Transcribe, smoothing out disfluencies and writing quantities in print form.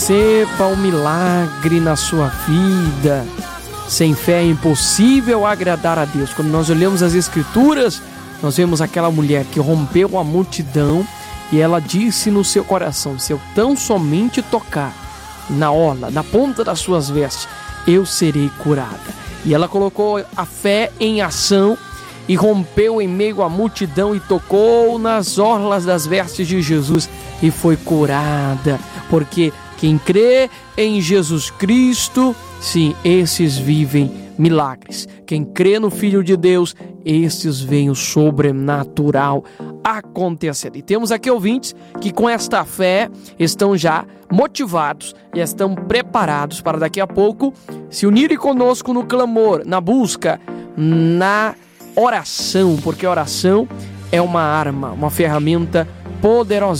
receba o milagre na sua vida. Sem fé é impossível agradar a Deus. Quando nós olhamos as Escrituras, nós vemos aquela mulher que rompeu a multidão e ela disse no seu coração: se eu tão somente tocar na orla, na ponta das suas vestes, eu serei curada. E ela colocou a fé em ação e rompeu em meio à multidão e tocou nas orlas das vestes de Jesus e foi curada. Porque quem crê em Jesus Cristo, sim, esses vivem milagres. Quem crê no Filho de Deus, esses veem o sobrenatural acontecer. E temos aqui ouvintes que com esta fé estão já motivados e estão preparados para daqui a pouco se unirem conosco no clamor, na busca, na oração, porque a oração é uma arma, uma ferramenta poderosa